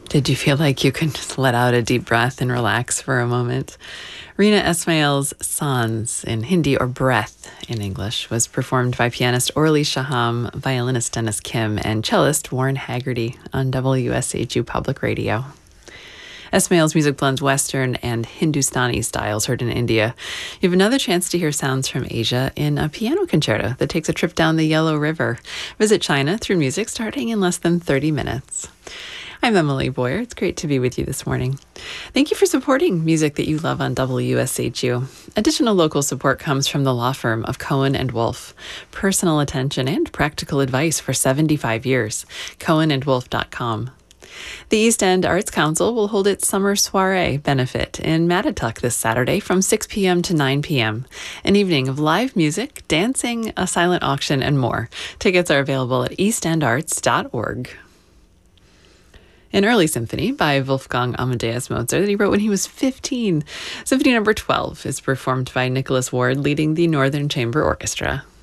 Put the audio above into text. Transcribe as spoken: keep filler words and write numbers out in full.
Did you feel like you could just let out a deep breath and relax for a moment? Reena Esmail's Sans in Hindi, or Breath in English, was performed by pianist Orly Shaham, violinist Dennis Kim, and cellist Warren Haggerty on W S H U Public Radio. Esmail's music blends Western and Hindustani styles heard in India. You have another chance to hear sounds from Asia in a piano concerto that takes a trip down the Yellow River. Visit China through music starting in less than thirty minutes. I'm Emily Boyer. It's great to be with you this morning. Thank you for supporting music that you love on W S H U. Additional local support comes from the law firm of Cohen and Wolf. Personal attention and practical advice for seventy-five years. cohen and wolf dot com. The East End Arts Council will hold its Summer Soiree benefit in Mattituck this Saturday from six p.m. to nine p.m. An evening of live music, dancing, a silent auction, and more. Tickets are available at east end arts dot org. An early symphony by Wolfgang Amadeus Mozart that he wrote when he was fifteen. Symphony number twelve is performed by Nicholas Ward, leading the Northern Chamber Orchestra.